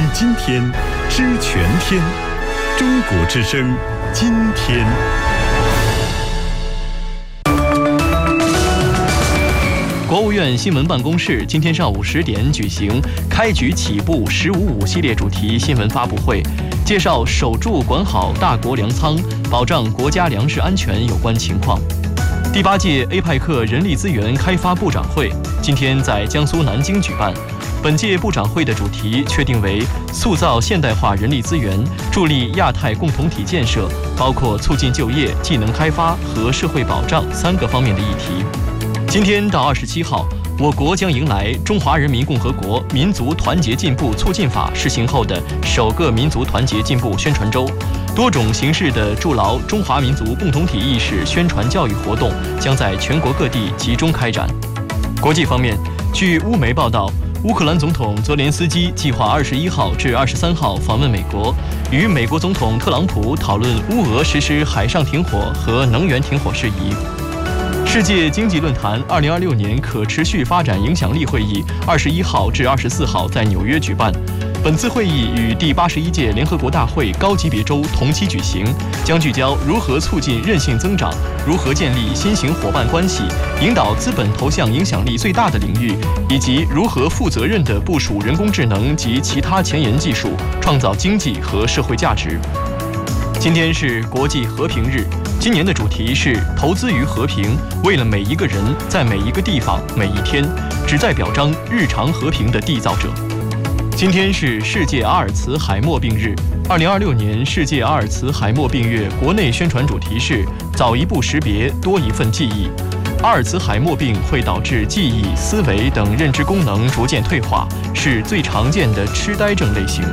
今天，知全天。中国之声，今天。 国务院新闻办公室今天上午10点举行开局起步“1055”系列主题新闻发布会，介绍守住管好大国粮仓，保障国家粮食安全有关情况。第8届 APEC 人力资源开发部长会今天在江苏南京举办。本届部长会的主题确定为塑造现代化人力资源，助力亚太共同体建设，包括促进就业、技能开发和社会保障3个方面的议题。今天到27号，我国将迎来《中华人民共和国民族团结进步促进法》施行后的首个民族团结进步宣传周，多种形式的筑牢中华民族共同体意识宣传教育活动将在全国各地集中开展。国际方面，据乌媒报道，乌克兰总统泽连斯基计划21号至23号访问美国，与美国总统特朗普讨论乌俄实施海上停火和能源停火事宜。世界经济论坛2026年可持续发展影响力会议21号至24号在纽约举办。本次会议与第81届联合国大会高级别周同期举行，将聚焦如何促进韧性增长，如何建立新型伙伴关系，引导资本投向影响力最大的领域，以及如何负责任地部署人工智能及其他前沿技术，创造经济和社会价值。今天是国际和平日，今年的主题是投资于和平，为了每一个人，在每一个地方，每一天，旨在表彰日常和平的缔造者。今天是世界阿尔茨海默病日。2026年世界阿尔茨海默病月国内宣传主题是早一步识别，多一份记忆。阿尔茨海默病会导致记忆、思维等认知功能逐渐退化，是最常见的痴呆症类型。